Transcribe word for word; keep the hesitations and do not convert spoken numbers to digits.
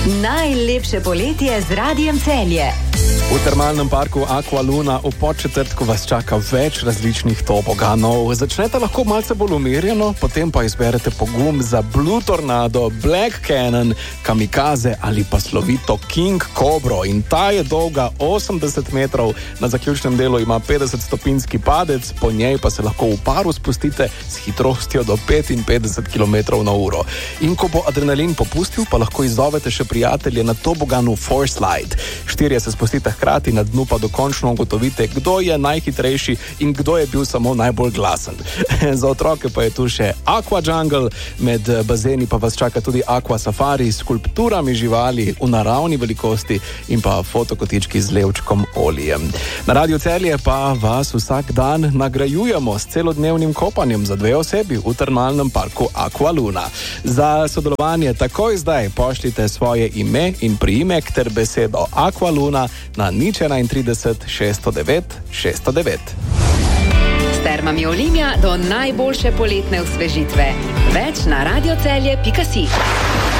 Najlepše poletje z Radiem Celje. V termalnem parku Aqualuna v Podčetrtku vas čaka več različnih toboganov. Začnete lahko malce bolj umirjeno, potem pa izberete pogum za Blue Tornado, Black Cannon, Kamikaze ali pa slovito King Cobro. In ta je dolga osemdeset metrov, na zaključnem delu ima petdeset stopinjski padec, po njej pa se lahko v paru spustite s hitrostjo do petinpetdeset kilometrov na uro. In ko bo adrenalin popustil, pa lahko izzovete še prijatelje na toboganu Force Slide. Štirje se spustite hkrati, na dnu pa dokončno ugotovite, kdo je najhitrejši in kdo je bil samo najbolj glasen. Za otroke pa je tu še Aqua Jungle, med bazeni pa vas čaka tudi Aqua Safari s skulpturami živali v naravni velikosti in pa fotokotički z levčkom olijem. Na Radiu Celje pa vas vsak dan nagrajujemo s celodnevnim kopanjem za dve osebi v termalnem parku Aqualuna. Za sodelovanje takoj zdaj pošljite svoje ime in priimek ter besedo Aqualuna na nič enaintrideset šeststo devet šeststo devet. S termami Olimia do najboljše poletne osvežitve. Več na radiocelje pika si.